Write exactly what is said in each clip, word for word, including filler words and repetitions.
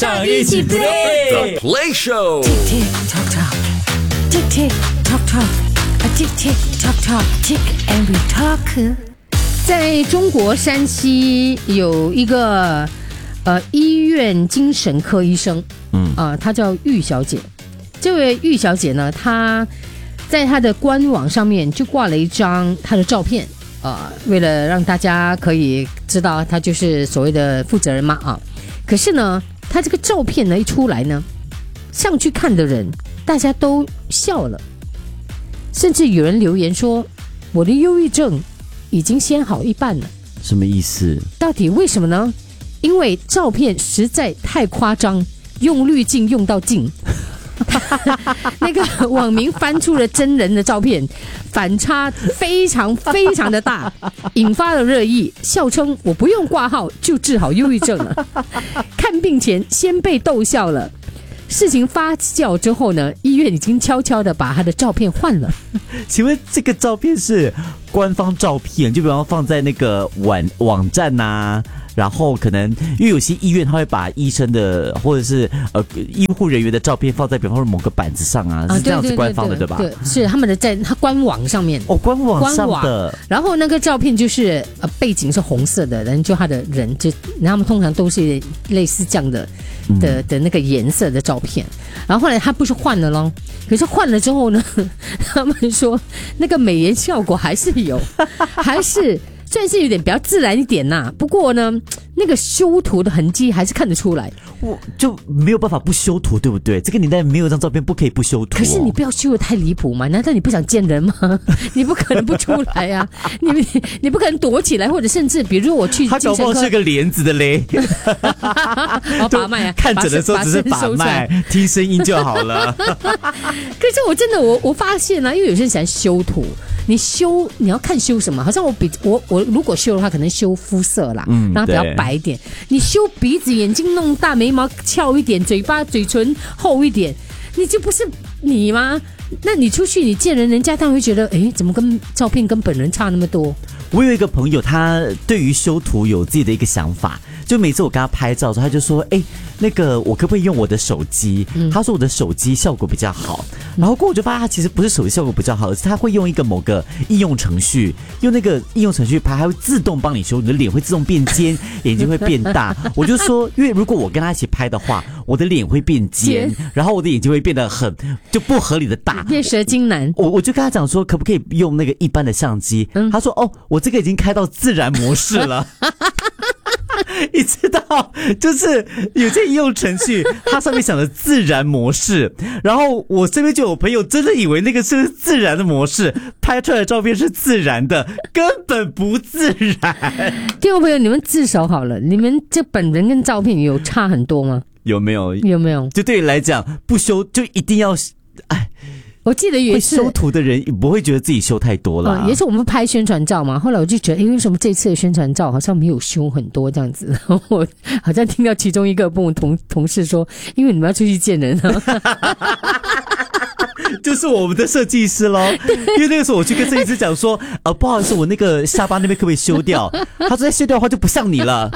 长一起 play The Play Show Tick tick tock tock, tick tick tock tock, a tick tick tock tock, tick and we talk. 在中国山西有一个呃医院精神科医生，嗯啊、呃，她叫玉小姐。这位玉小姐呢，她在她的官网上面就挂了一张她的照片，呃，为了让大家可以知道她就是所谓的负责人嘛啊。可是呢，她这个照片呢一出来呢，上去看的人大家都笑了，甚至有人留言说我的忧郁症已经先好一半了。 什么意思？ 到底为什么呢？因为照片实在太夸张，用滤镜用到尽。那个网民翻出了真人的照片，反差非常非常的大，引发了热议，笑称我不用挂号就治好忧郁症了。看病前先被逗笑了。事情发酵之后呢，医院已经悄悄的把他的照片换了。 请问这个照片是官方照片，就比方放在那个网网站啊，然后可能因为有些医院他会把医生的或者是呃医护人员的照片放在比方说某个板子上啊，是这样子官方的， 对, 对, 对, 对, 对吧？ 对，是他们的在他官网上面哦，官网上的。 官网，然后那个照片就是呃背景是红色的，然后就他的人就，他们通常都是类似这样的的的那个颜色的照片。然后后来他不是换了咯，可是换了之后呢，他们说那个美颜效果还是有，还是虽然是有点比较自然一点呐，不过呢，那个修图的痕迹还是看得出来。 我就没有办法不修图，对不对？这个年代没有一张照片不可以不修图、哦。 可是你不要修得太离谱嘛？难道你不想见人吗？你不可能不出来呀、啊！你你你不可能躲起来，或者甚至比如我去精神科， 他搞不好是个帘子的嘞。 我把脉啊， 看诊的时候只是把脉，听声音就好了。可是我真的我我发现啊，因为有些人喜欢修图。你修你要看修什么？好像我比我我如果修的话，可能修肤色啦，嗯，让它比较白一点。你修鼻子、眼睛弄大，眉毛翘一点，嘴巴嘴唇厚一点，你就不是你吗？那你出去你见人，人家当然会觉得，哎，怎么跟照片跟本人差那么多？ 我有一个朋友，他对于修图有自己的一个想法，就每次我跟他拍照的时候，他就说，哎，那个我可不可以用我的手机？嗯、他说我的手机效果比较好，然后过后我就发现他其实不是手机效果比较好，而是他会用一个某个应用程序，用那个应用程序拍，它会自动帮你修，你的脸会自动变尖，眼睛会变大。我就说，因为如果我跟他一起拍的话，我的脸会变尖，然后我的眼睛会变得很就不合理的大， 变蛇精男。 我我就跟他讲说，可不可以用那个一般的相机？嗯、他说，哦，我这个已经开到自然模式了。你知道，就是有些应用程序，它上面想的自然模式，然后我这边就有朋友真的以为那个是自然的模式，拍出来的照片是自然的，根本不自然。 听众朋友，你们自首好了，你们这本人跟照片有差很多吗？ 有没有？ 有没有？ 就对你来讲，不修就一定要，哎。 我记得有一次会修图的人不会觉得自己修太多了、啊哦，也是我们拍宣传照嘛。后来我就觉得，哎，为什么这次的宣传照好像没有修很多这样子？然后我好像听到其中一个跟我同同事说，因为你们要出去见人啊。 就是我们的设计师咯，因为那个时候我去跟设计师讲说，呃，不好意思，我那个下巴那边可不可以修掉？他说再修掉的话就不像你了。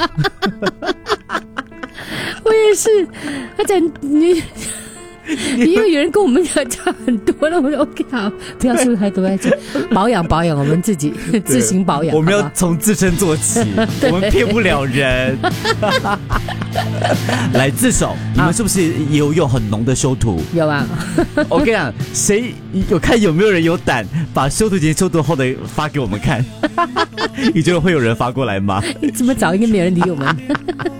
我也是，他讲你。因为有人跟我们讲差很多了，我说 OK 好，不要说太多，保养保养，我们自己自行保养。 我们要从自身做起，我们骗不了人。来自首，你们是不是也有用很浓的修图？ 有啊。 我跟你讲，谁有看有没有人有胆把修图前、修图后的发给我们看？你觉得会有人发过来吗？ 你这么早应该没有人理我们。